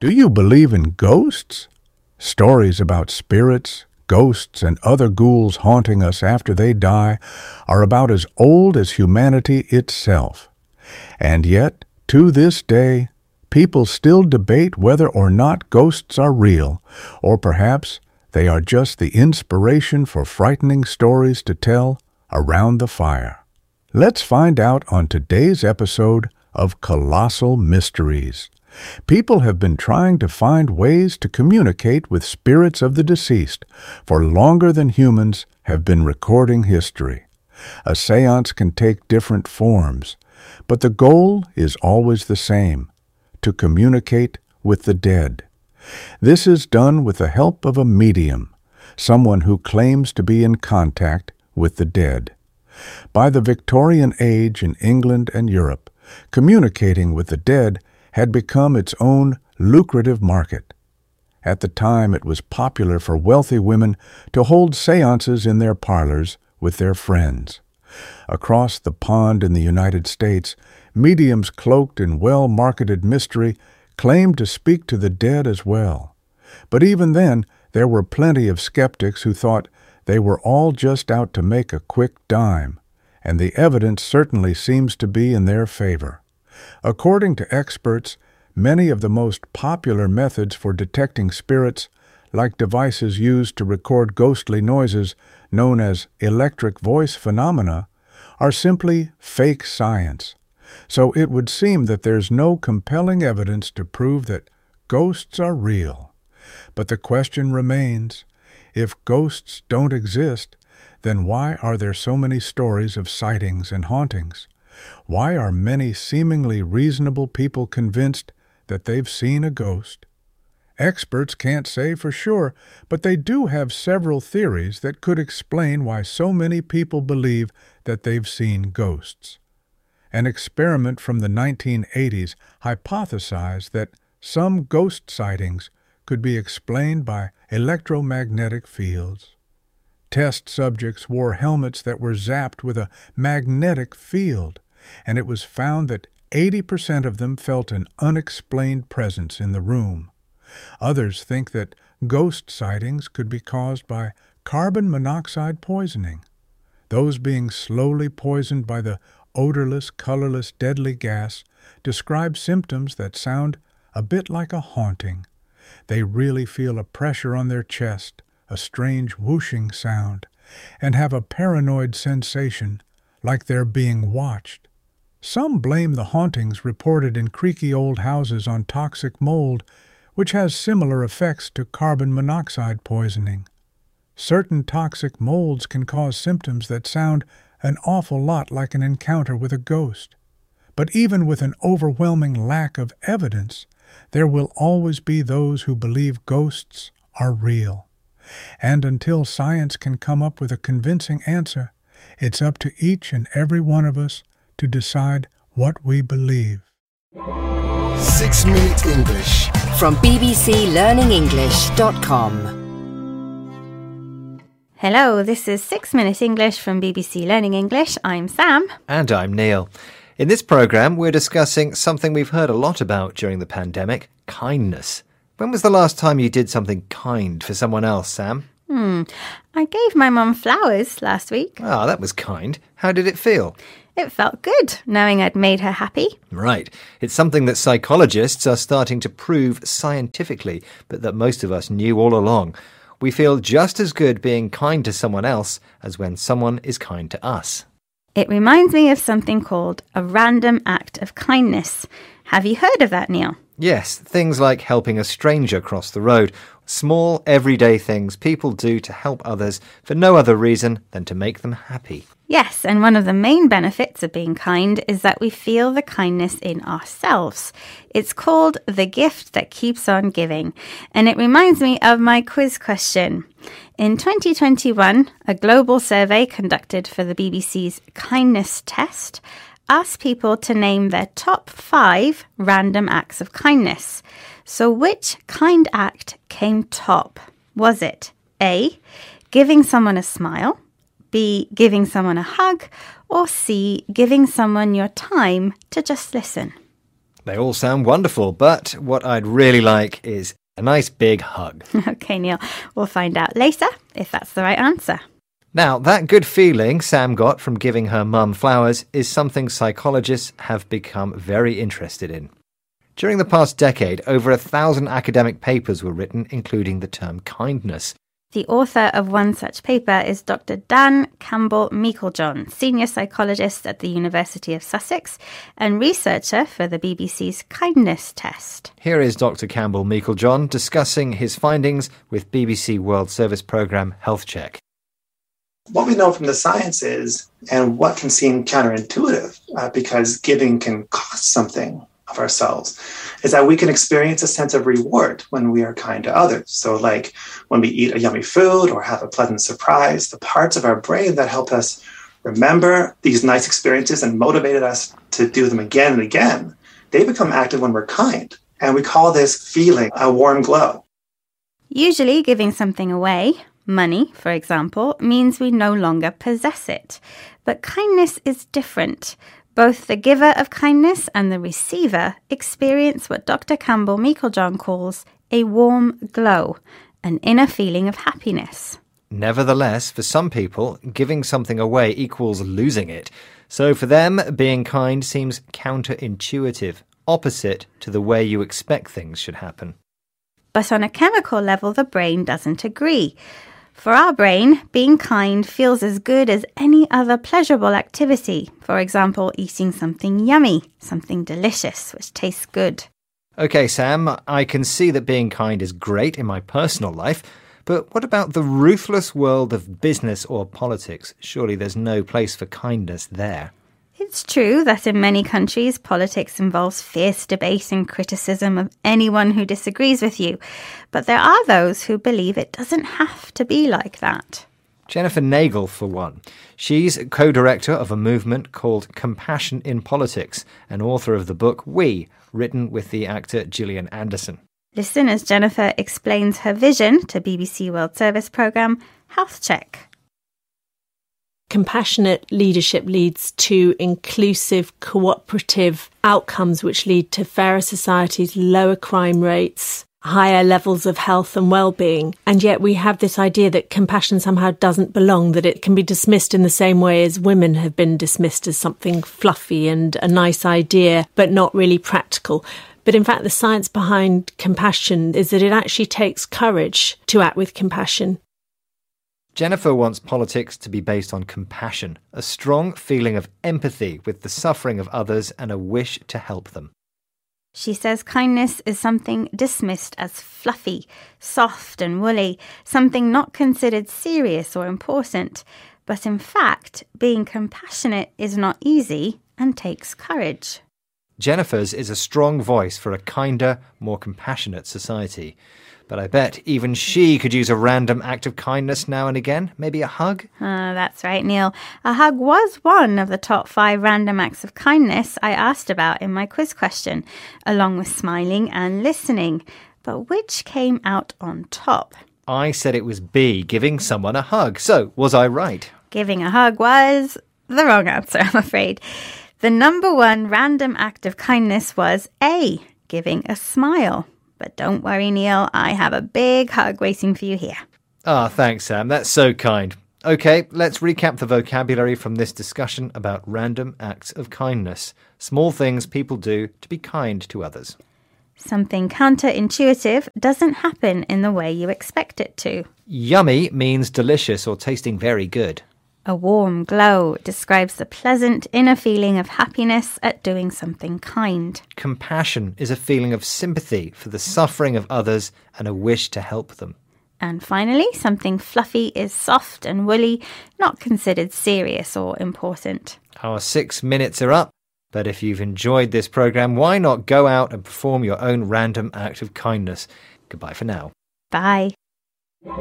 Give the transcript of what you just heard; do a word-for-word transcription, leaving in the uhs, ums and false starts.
Do you believe in ghosts? Stories about spirits, ghosts, and other ghouls haunting us after they die are about as old as humanity itself. And yet, to this day, people still debate whether or not ghosts are real, or perhaps they are just the inspiration for frightening stories to tell around the fire. Let's find out on today's episode of Colossal Mysteries. People have been trying to find ways to communicate with spirits of the deceased for longer than humans have been recording history. A seance can take different forms, but the goal is always the same: to communicate with the dead. This is done with the help of a medium, someone who claims to be in contact with the dead. By the Victorian age in England and Europe, communicating with the dead had become its own lucrative market. At the time, it was popular for wealthy women to hold seances in their parlors with their friends. Across the pond in the United States, mediums cloaked in well-marketed mystery claimed to speak to the dead as well. But even then, there were plenty of skeptics who thought they were all just out to make a quick dime, and the evidence certainly seems to be in their favor. According to experts, many of the most popular methods for detecting spirits, like devices used to record ghostly noises known as electric voice phenomena, are simply fake science. So it would seem that there's no compelling evidence to prove that ghosts are real. But the question remains, if ghosts don't exist, then why are there so many stories of sightings and hauntings? Why are many seemingly reasonable people convinced that they've seen a ghost? Experts can't say for sure, but they do have several theories that could explain why so many people believe that they've seen ghosts. An experiment from the nineteen eighties hypothesized that some ghost sightings could be explained by electromagnetic fields. Test subjects wore helmets that were zapped with a magnetic field, and it was found that eighty percent of them felt an unexplained presence in the room. Others think that ghost sightings could be caused by carbon monoxide poisoning, those being slowly poisoned by the odorless, colorless, deadly gas describe symptoms that sound a bit like a haunting. They really feel a pressure on their chest, a strange whooshing sound, and have a paranoid sensation like they're being watched. Some blame the hauntings reported in creaky old houses on toxic mold, which has similar effects to carbon monoxide poisoning. Certain toxic molds can cause symptoms that sound an awful lot like an encounter with a ghost. But even with an overwhelming lack of evidence, there will always be those who believe ghosts are real. And until science can come up with a convincing answer, it's up to each and every one of us to decide what we believe. Six Minute English from b b c learning english dot com. Hello, this is Six Minute English from B B C Learning English. I'm Sam. And I'm Neil. In this programme, we're discussing something we've heard a lot about during the pandemic, kindness. When was the last time you did something kind for someone else, Sam? Hmm, I gave my mum flowers last week. Ah, that was kind. How did it feel? It felt good, knowing I'd made her happy. Right. It's something that psychologists are starting to prove scientifically, but that most of us knew all along. We feel just as good being kind to someone else as when someone is kind to us. It reminds me of something called a random act of kindness. Have you heard of that, Neil? Yes, things like helping a stranger cross the road. Small, everyday things people do to help others for no other reason than to make them happy. Yes, and one of the main benefits of being kind is that we feel the kindness in ourselves. It's called the gift that keeps on giving, and it reminds me of my quiz question. In twenty twenty-one, a global survey conducted for the B B C's Kindness Test asked people to name their top five random acts of kindness. So which kind act came top? Was it A, giving someone a smile, B, giving someone a hug, or C, giving someone your time to just listen? They all sound wonderful, but what I'd really like is a nice big hug. Okay, Neil, we'll find out later if that's the right answer. Now, that good feeling Sam got from giving her mum flowers is something psychologists have become very interested in. During the past decade, over a thousand academic papers were written, including the term kindness. The author of one such paper is Doctor Dan Campbell Meiklejohn, senior psychologist at the University of Sussex and researcher for the B B C's kindness test. Here is Doctor Campbell Meiklejohn discussing his findings with B B C World Service Programme Health Check. What we know from the science is, and what can seem counterintuitive, uh, because giving can cost something of ourselves, is that we can experience a sense of reward when we are kind to others. So like when we eat a yummy food or have a pleasant surprise, the parts of our brain that help us remember these nice experiences and motivated us to do them again and again, they become active when we're kind. And we call this feeling a warm glow. Usually giving something away, money, for example, means we no longer possess it. But kindness is different. Both the giver of kindness and the receiver experience what Doctor Campbell Meiklejohn calls a warm glow, an inner feeling of happiness. Nevertheless, for some people, giving something away equals losing it. So for them, being kind seems counterintuitive, opposite to the way you expect things should happen. But on a chemical level, the brain doesn't agree. For our brain, being kind feels as good as any other pleasurable activity. For example, eating something yummy, something delicious, which tastes good. OK, Sam, I can see that being kind is great in my personal life, but what about the ruthless world of business or politics? Surely there's no place for kindness there. It's true that in many countries, politics involves fierce debate and criticism of anyone who disagrees with you. But there are those who believe it doesn't have to be like that. Jennifer Nagel, for one. She's co-director of a movement called Compassion in Politics and author of the book We, written with the actor Gillian Anderson. Listen as Jennifer explains her vision to B B C World Service programme Health Check. Compassionate leadership leads to inclusive, cooperative outcomes which lead to fairer societies, lower crime rates, higher levels of health and well-being. And yet we have this idea that compassion somehow doesn't belong, that it can be dismissed in the same way as women have been dismissed as something fluffy and a nice idea, but not really practical. But in fact, the science behind compassion is that it actually takes courage to act with compassion. Jennifer wants politics to be based on compassion, a strong feeling of empathy with the suffering of others and a wish to help them. She says kindness is something dismissed as fluffy, soft and woolly, something not considered serious or important. But in fact, being compassionate is not easy and takes courage. Jennifer's is a strong voice for a kinder, more compassionate society. But I bet even she could use a random act of kindness now and again. Maybe a hug? Uh, that's right, Neil. A hug was one of the top five random acts of kindness I asked about in my quiz question, along with smiling and listening. But which came out on top? I said it was B, giving someone a hug. So, was I right? Giving a hug was the wrong answer, I'm afraid. The number one random act of kindness was A, giving a smile. But don't worry, Neil, I have a big hug waiting for you here. Ah, thanks, Sam. That's so kind. OK, let's recap the vocabulary from this discussion about random acts of kindness. Small things people do to be kind to others. Something counterintuitive doesn't happen in the way you expect it to. Yummy means delicious or tasting very good. A warm glow describes the pleasant inner feeling of happiness at doing something kind. Compassion is a feeling of sympathy for the suffering of others and a wish to help them. And finally, something fluffy is soft and woolly, not considered serious or important. Our six minutes are up, but if you've enjoyed this programme, why not go out and perform your own random act of kindness? Goodbye for now. Bye.